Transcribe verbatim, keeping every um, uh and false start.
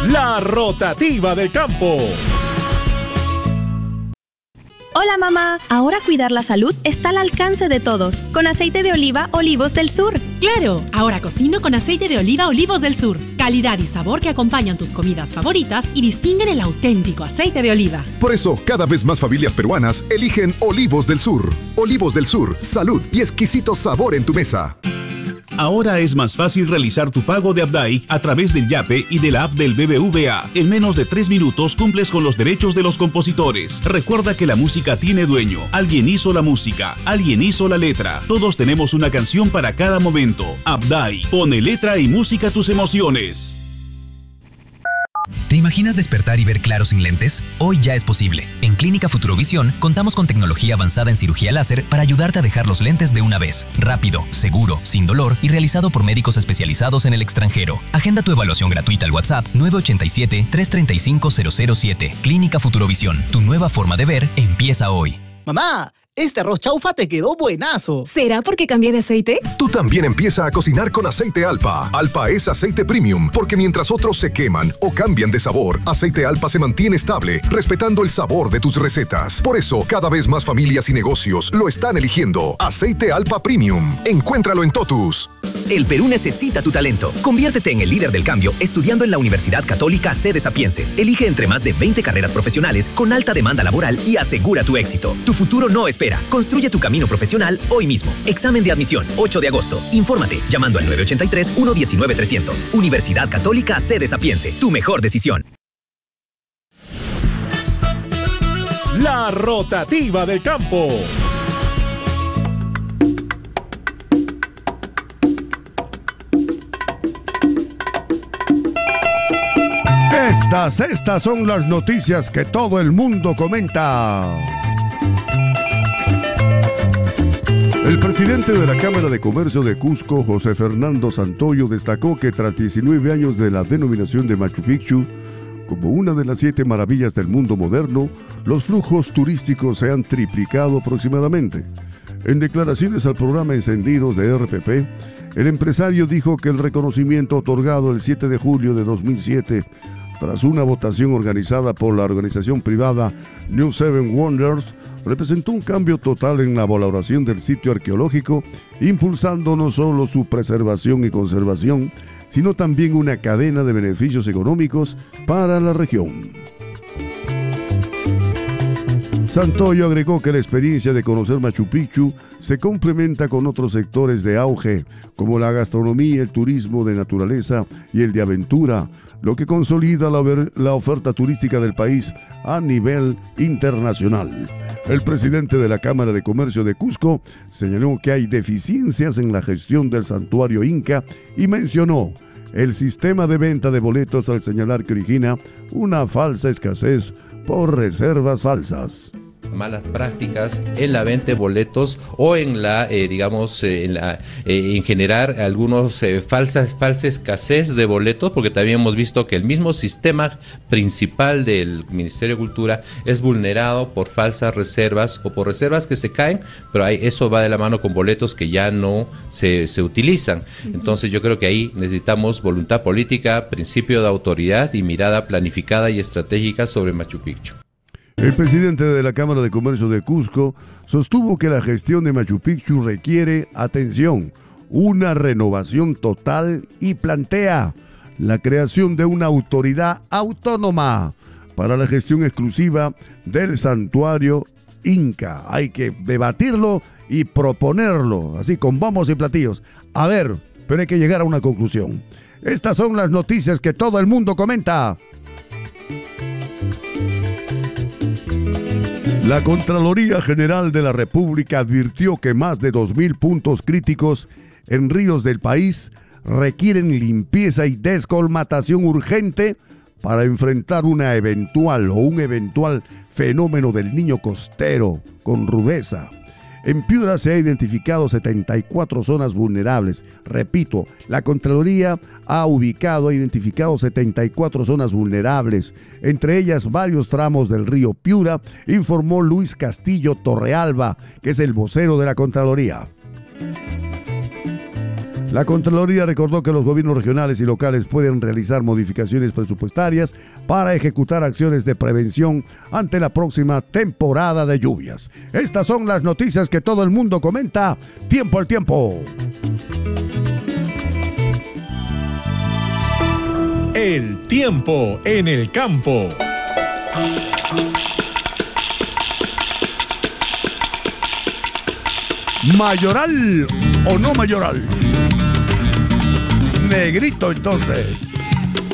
La rotativa del campo. Hola mamá, ahora cuidar la salud está al alcance de todos, con aceite de oliva Olivos del Sur. ¡Claro! Ahora cocino con aceite de oliva Olivos del Sur. Calidad y sabor que acompañan tus comidas favoritas y distinguen el auténtico aceite de oliva. Por eso, cada vez más familias peruanas eligen Olivos del Sur. Olivos del Sur, salud y exquisito sabor en tu mesa. Ahora es más fácil realizar tu pago de Abdai a través del Yape y de la app del B B V A. En menos de tres minutos cumples con los derechos de los compositores. Recuerda que la música tiene dueño. Alguien hizo la música, alguien hizo la letra. Todos tenemos una canción para cada momento. Abdai, pone letra y música a tus emociones. ¿Te imaginas despertar y ver claro sin lentes? Hoy ya es posible. En Clínica Futurovisión contamos con tecnología avanzada en cirugía láser para ayudarte a dejar los lentes de una vez. Rápido, seguro, sin dolor y realizado por médicos especializados en el extranjero. Agenda tu evaluación gratuita al WhatsApp nueve ocho siete, tres tres cinco, cero cero siete. Clínica Futurovisión. Tu nueva forma de ver empieza hoy. Mamá, este arroz chaufa te quedó buenazo. ¿Será porque cambié de aceite? Tú también empieza a cocinar con aceite Alpa. Alpa es aceite premium, porque mientras otros se queman o cambian de sabor, aceite Alpa se mantiene estable, respetando el sabor de tus recetas. Por eso, cada vez más familias y negocios lo están eligiendo. Aceite Alpa Premium. Encuéntralo en Totus. El Perú necesita tu talento. Conviértete en el líder del cambio estudiando en la Universidad Católica Sede Sapiense. Elige entre más de veinte carreras profesionales con alta demanda laboral y asegura tu éxito. Tu futuro no espera. Construye tu camino profesional hoy mismo. Examen de admisión, ocho de agosto. Infórmate llamando al nueve ocho tres, uno uno nueve, tres cero cero. Universidad Católica Sede Sapiense. Tu mejor decisión. La rotativa del campo. Estas, estas son las noticias que todo el mundo comenta. El presidente de la Cámara de Comercio de Cusco, José Fernando Santoyo, destacó que tras diecinueve años de la denominación de Machu Picchu como una de las siete maravillas del mundo moderno, los flujos turísticos se han triplicado aproximadamente. En declaraciones al programa Encendidos de R P P, el empresario dijo que el reconocimiento otorgado el siete de julio de dos mil siete, tras una votación organizada por la organización privada New Seven Wonders, representó un cambio total en la valoración del sitio arqueológico, impulsando no solo su preservación y conservación, sino también una cadena de beneficios económicos para la región. Santoyo agregó que la experiencia de conocer Machu Picchu se complementa con otros sectores de auge, como la gastronomía, el turismo de naturaleza y el de aventura, lo que consolida la, ver, la oferta turística del país a nivel internacional. El presidente de la Cámara de Comercio de Cusco señaló que hay deficiencias en la gestión del santuario Inca y mencionó el sistema de venta de boletos al señalar que origina una falsa escasez por reservas falsas. Malas prácticas en la venta de boletos o en la, eh, digamos, eh, en, la, eh, en generar algunos eh, falsas, falsa escasez de boletos, porque también hemos visto que el mismo sistema principal del Ministerio de Cultura es vulnerado por falsas reservas o por reservas que se caen, pero ahí eso va de la mano con boletos que ya no se, se utilizan. Entonces yo creo que ahí necesitamos voluntad política, principio de autoridad y mirada planificada y estratégica sobre Machu Picchu. El presidente de la Cámara de Comercio de Cusco sostuvo que la gestión de Machu Picchu requiere, atención, una renovación total y plantea la creación de una autoridad autónoma para la gestión exclusiva del santuario Inca. Hay que debatirlo y proponerlo, así con bombos y platillos. A ver, pero hay que llegar a una conclusión. Estas son las noticias que todo el mundo comenta. La Contraloría General de la República advirtió que más de dos mil puntos críticos en ríos del país requieren limpieza y descolmatación urgente para enfrentar una eventual o un eventual fenómeno del niño costero con rudeza. En Piura se ha identificado setenta y cuatro zonas vulnerables. Repito, la Contraloría ha ubicado, ha identificado setenta y cuatro zonas vulnerables, entre ellas varios tramos del río Piura, informó Luis Castillo Torrealba, que es el vocero de la Contraloría. La Contraloría recordó que los gobiernos regionales y locales pueden realizar modificaciones presupuestarias para ejecutar acciones de prevención ante la próxima temporada de lluvias. Estas son las noticias que todo el mundo comenta. Tiempo al tiempo. El tiempo en el campo. ¿Mayoral o no mayoral? Negrito entonces.